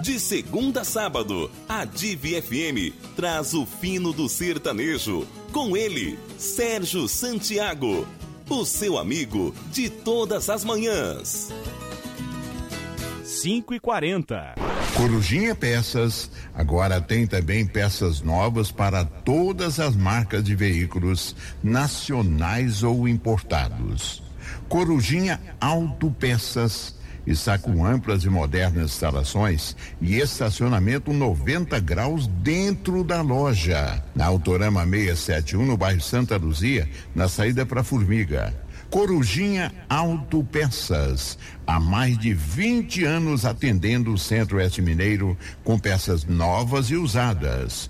De segunda a sábado, a Divi FM traz o fino do sertanejo. Com ele, Sérgio Santiago, o seu amigo de todas as manhãs. 5h40. Corujinha Peças agora tem também peças novas para todas as marcas de veículos nacionais ou importados. Corujinha Autopeças está com amplas e modernas instalações e estacionamento 90 graus dentro da loja. Na Autorama 671, no bairro Santa Luzia, na saída para Formiga. Corujinha Autopeças, há mais de 20 anos atendendo o Centro-Oeste Mineiro com peças novas e usadas.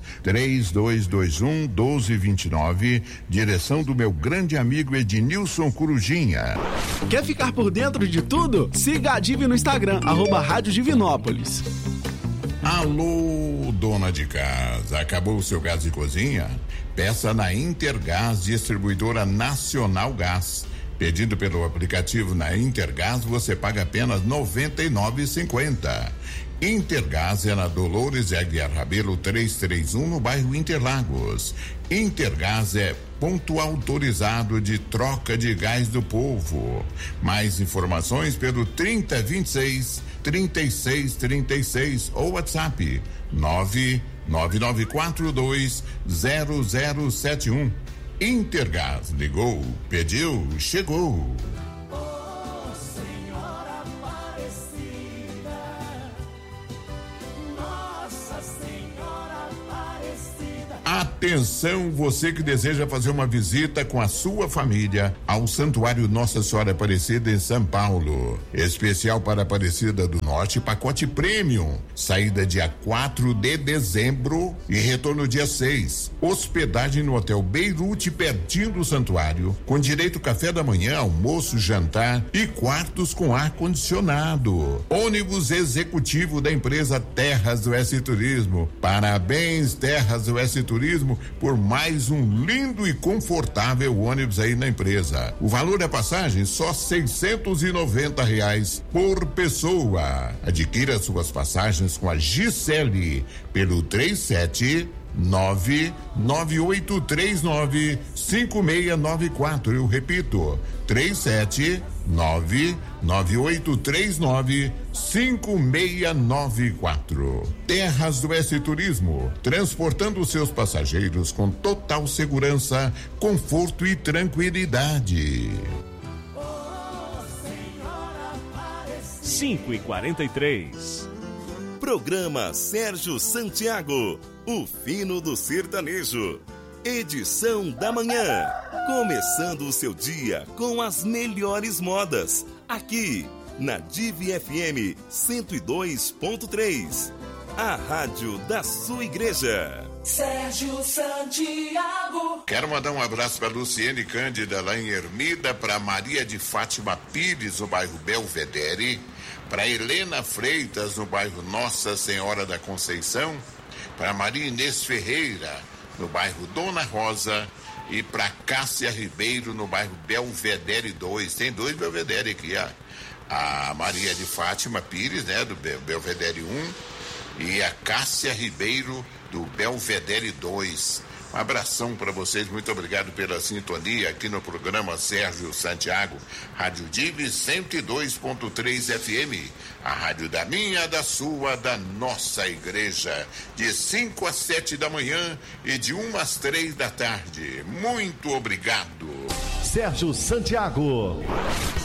3221-1229, direção do meu grande amigo Ednilson Corujinha. Quer ficar por dentro de tudo? Siga a Divi no Instagram, @Rádio Divinópolis. Alô, dona de casa, acabou o seu gás de cozinha? Peça na Intergás, distribuidora Nacional Gás. Pedindo pelo aplicativo na Intergás, você paga apenas R$ 99,50. Intergás é na Dolores Aguiar Rabelo 331, no bairro Interlagos. Intergás é ponto autorizado de troca de gás do povo. Mais informações pelo 3026-3636 ou WhatsApp 999420071. Intergás, ligou, pediu, chegou. Senhora Aparecida, Nossa Senhora Aparecida. Atenção, você que deseja fazer uma visita com a sua família ao Santuário Nossa Senhora Aparecida em São Paulo. Especial para Aparecida do Norte, pacote Premium. Saída dia 4 de dezembro e retorno dia 6. Hospedagem no Hotel Beirute, pertinho do santuário, com direito café da manhã, almoço, jantar e quartos com ar-condicionado. Ônibus executivo da empresa Terras do S Turismo. Parabéns, Terras do S Turismo, por mais um lindo e confortável ônibus aí na empresa. O valor da passagem só R$690 por pessoa. Adquira suas passagens com a Gisele pelo 37998395694. Eu repito, 37998395694. Terras do S Turismo, transportando seus passageiros com total segurança, conforto e tranquilidade. 5h43. Programa Sérgio Santiago, o fino do sertanejo. Edição da manhã. Começando o seu dia com as melhores modas. Aqui, na Divi FM 102.3. A rádio da sua igreja. Sérgio Santiago. Quero mandar um abraço para Luciene Cândida, lá em Ermida, para Maria de Fátima Pires, no bairro Belvedere, para Helena Freitas, no bairro Nossa Senhora da Conceição, para Maria Inês Ferreira, no bairro Dona Rosa, e para Cássia Ribeiro, no bairro Belvedere 2. Tem 2 Belvedere aqui, a Maria de Fátima Pires, né, do Belvedere 1, e a Cássia Ribeiro, do Belvedere 2. Um abração para vocês, muito obrigado pela sintonia aqui no programa Sérgio Santiago, Rádio Divi 102.3 FM, a rádio da minha, da sua, da nossa igreja, de 5 às 7 da manhã e de 1 às 3 da tarde. Muito obrigado. Sérgio Santiago.